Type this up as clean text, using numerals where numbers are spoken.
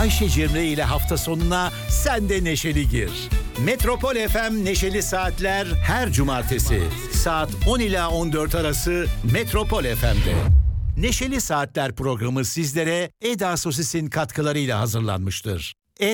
Ayşe Cemre ile hafta sonuna sen de neşeli gir. Metropol FM Neşeli Saatler her cumartesi saat 10 ila 14 arası Metropol FM'de. Neşeli Saatler programı sizlere Eda Sosis'in katkılarıyla hazırlanmıştır.